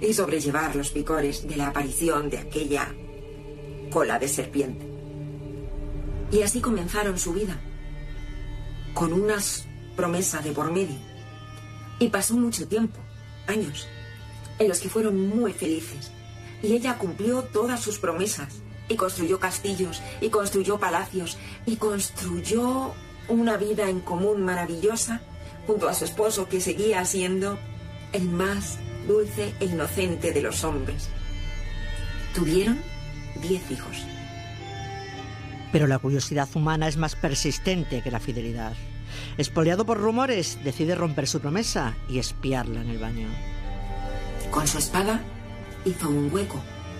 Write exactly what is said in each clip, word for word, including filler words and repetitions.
y sobrellevar los picores de la aparición de aquella cola de serpiente. Y así comenzaron su vida, con unas promesas de por medio. Y pasó mucho tiempo, años, en los que fueron muy felices. Y ella cumplió todas sus promesas, y construyó castillos, y construyó palacios, y construyó una vida en común maravillosa junto a su esposo, que seguía siendo el más dulce e inocente de los hombres. Tuvieron diez hijos. Pero la curiosidad humana es más persistente que la fidelidad. Espoleado por rumores, decide romper su promesa y espiarla en el baño. Con su espada hizo un hueco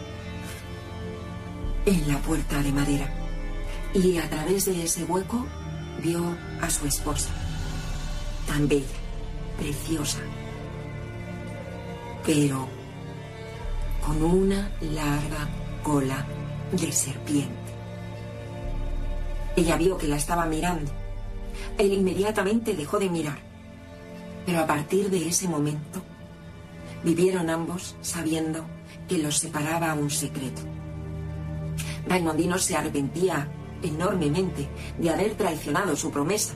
en la puerta de madera, y a través de ese hueco vio a su esposa, tan bella, preciosa, pero con una larga cola de serpiente. Ella vio que la estaba mirando. Él inmediatamente dejó de mirar, pero a partir de ese momento vivieron ambos sabiendo que los separaba un secreto. Raimondino se arrepentía enormemente de haber traicionado su promesa,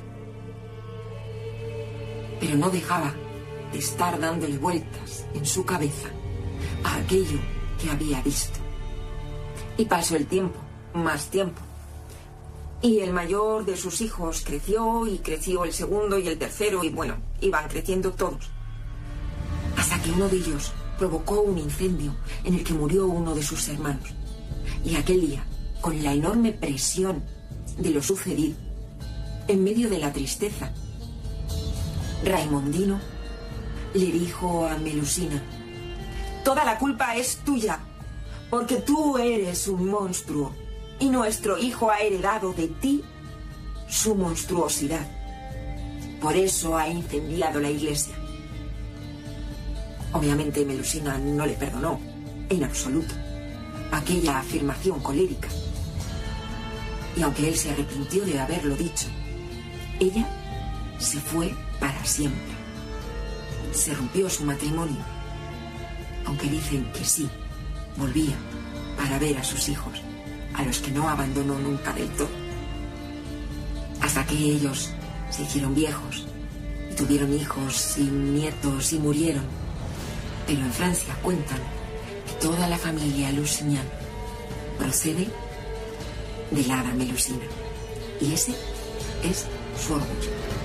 pero no dejaba de estar dándole vueltas en su cabeza a aquello que había visto. Y pasó el tiempo, más tiempo, y el mayor de sus hijos creció, y creció el segundo y el tercero, y bueno, iban creciendo todos, hasta que uno de ellos provocó un incendio en el que murió uno de sus hermanos. Y aquel día, con la enorme presión de lo sucedido, en medio de la tristeza, Raimondino le dijo a Melusina: toda la culpa es tuya, porque tú eres un monstruo, y nuestro hijo ha heredado de ti su monstruosidad. Por eso ha incendiado la iglesia. Obviamente Melusina no le perdonó, en absoluto, aquella afirmación colérica. Y aunque él se arrepintió de haberlo dicho, ella se fue para siempre. Se rompió su matrimonio, aunque dicen que sí, volvía para ver a sus hijos, a los que no abandonó nunca del todo. Hasta que ellos se hicieron viejos y tuvieron hijos y nietos y murieron. Pero en Francia cuentan que toda la familia Lusignan procede de la hada Melusina. Y ese es su orgullo.